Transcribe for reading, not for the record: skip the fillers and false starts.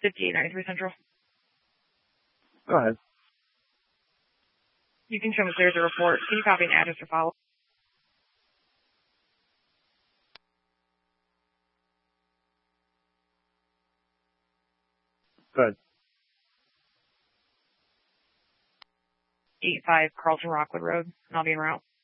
5893 Central. Go ahead. You can show me there's a report. Can you copy an address or follow? Good. 85 Carlton Rockwood Road, and I'll be en route.